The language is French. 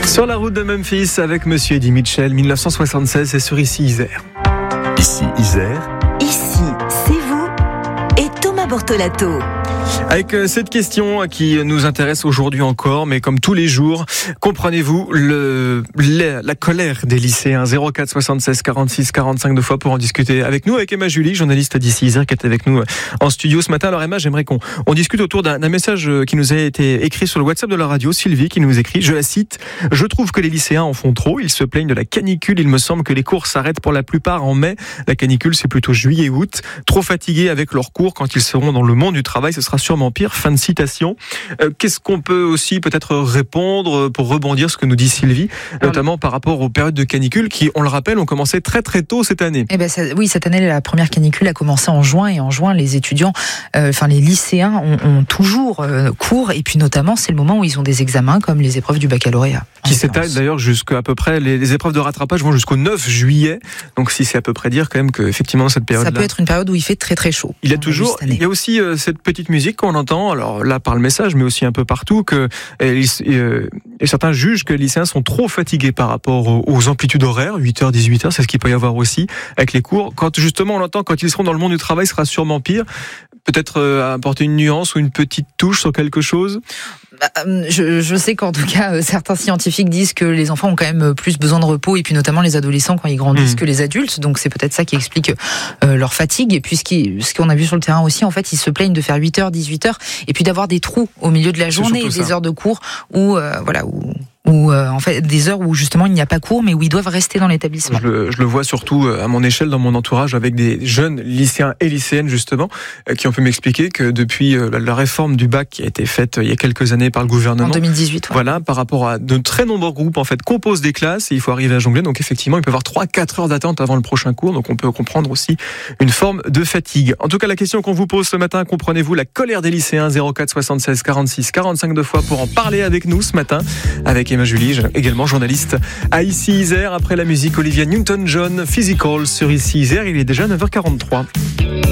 Sur la route de Memphis avec Monsieur Eddie Mitchell, 1976, c'est sur Ici Isère. Ici Isère. Ici, c'est vous et Thomas Bortolato. Avec cette question qui nous intéresse aujourd'hui encore, mais comme tous les jours, comprenez-vous la colère des lycéens? 04 76 46 45 deux fois pour en discuter avec nous, avec Emma Julie, journaliste d'ici Isère, qui est avec nous en studio ce matin. Alors Emma, j'aimerais qu'on discute autour d'un message qui nous a été écrit sur le WhatsApp de la radio. Sylvie qui nous écrit, je la cite: « Je trouve que les lycéens en font trop, ils se plaignent de la canicule, il me semble que les cours s'arrêtent pour la plupart en mai. La canicule, c'est plutôt juillet-août. Trop fatigués avec leurs cours, quand ils seront dans le monde du travail, ce sera sûrement pire. » Fin de citation. Qu'est-ce qu'on peut aussi peut-être répondre pour rebondir ce que nous dit Sylvie, notamment par rapport aux périodes de canicule qui, on le rappelle, ont commencé très très tôt cette année. Oui, cette année, la première canicule a commencé en juin, et en juin, les étudiants, les lycéens ont toujours cours, et puis notamment, c'est le moment où ils ont des examens comme les épreuves du baccalauréat. Qui s'étalent d'ailleurs jusqu'à peu près, les épreuves de rattrapage vont jusqu'au 9 juillet, donc si c'est à peu près dire quand même qu'effectivement cette période-là... Ça peut être une période où il fait très très chaud. Il y a aussi cette petite musique qu'on entend, alors là par le message, mais aussi un peu partout, que et certains jugent que les lycéens sont trop fatigués par rapport aux amplitudes horaires, 8h, 18h, c'est ce qu'il peut y avoir aussi avec les cours. Quand justement on entend, quand ils seront dans le monde du travail, ce sera sûrement pire. Peut-être apporter une nuance ou une petite touche sur quelque chose. Je sais qu'en tout cas, certains scientifiques disent que les enfants ont quand même plus besoin de repos, et puis notamment les adolescents quand ils grandissent, que les adultes. Donc c'est peut-être ça qui explique leur fatigue. Et puis ce qu'on a vu sur le terrain aussi, en fait, ils se plaignent de faire 8h, 18h, et puis d'avoir des trous au milieu de la journée, des heures de cours où en fait des heures où justement il n'y a pas cours, mais où ils doivent rester dans l'établissement. Je le vois surtout à mon échelle, dans mon entourage, avec des jeunes lycéens et lycéennes justement, qui ont pu m'expliquer que depuis la réforme du bac qui a été faite il y a quelques années par le gouvernement, en 2018, voilà, par rapport à de très nombreux groupes en fait composent des classes et il faut arriver à jongler. Donc effectivement, il peut y avoir 3-4 heures d'attente avant le prochain cours. Donc on peut comprendre aussi une forme de fatigue. En tout cas, la question qu'on vous pose ce matin, comprenez-vous la colère des lycéens? 04 76 46 45 deux fois pour en parler avec nous ce matin, avec Emma Julie, également journaliste à Ici Isère. Après la musique, Olivia Newton-John, Physical sur Ici Isère. Il est déjà 9h43.